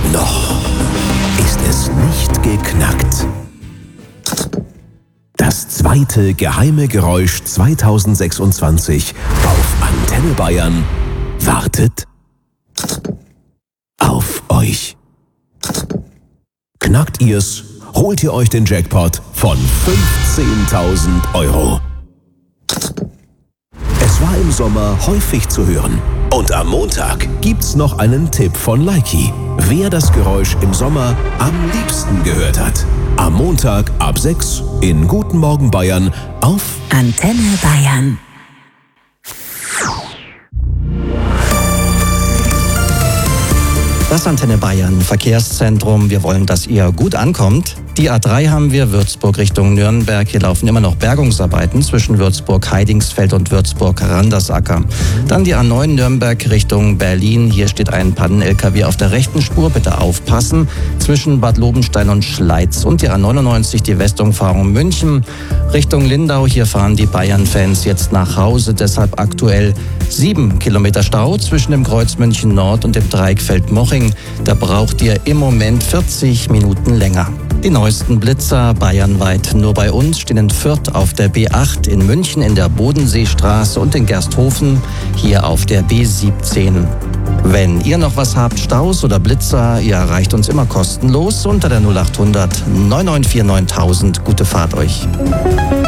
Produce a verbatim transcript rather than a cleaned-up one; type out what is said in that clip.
Noch ist es nicht geknackt. Das zweite geheime Geräusch zweitausendsechsundzwanzig auf Antenne Bayern wartet auf euch. Knackt ihr's, holt ihr euch den Jackpot von fünfzehntausend Euro. Es war im Sommer häufig zu hören. Und am Montag gibt's noch einen Tipp von Likey, wer das Geräusch im Sommer am liebsten gehört hat. Am Montag ab sechs in Guten Morgen Bayern auf Antenne Bayern. Das Antenne Bayern Verkehrszentrum. Wir wollen, dass ihr gut ankommt. Die A drei haben wir, Würzburg Richtung Nürnberg. Hier laufen immer noch Bergungsarbeiten zwischen Würzburg-Heidingsfeld und Würzburg-Randersacker. Dann die A neun Nürnberg Richtung Berlin. Hier steht ein Pannen-L K W auf der rechten Spur. Bitte aufpassen. Zwischen Bad Lobenstein und Schleiz. Und die A neunundneunzig, die Westumfahrung München Richtung Lindau. Hier fahren die Bayern-Fans jetzt nach Hause. Deshalb aktuell sieben Kilometer Stau zwischen dem Kreuz München Nord und dem Dreieckfeld Moching. Da braucht ihr im Moment vierzig Minuten länger. Die neuesten Blitzer bayernweit nur bei uns stehen in Fürth auf der B acht, in München in der Bodenseestraße und in Gersthofen hier auf der B siebzehn. Wenn ihr noch was habt, Staus oder Blitzer, ihr erreicht uns immer kostenlos unter der null acht hundert neun neun vier neuntausend. Gute Fahrt euch.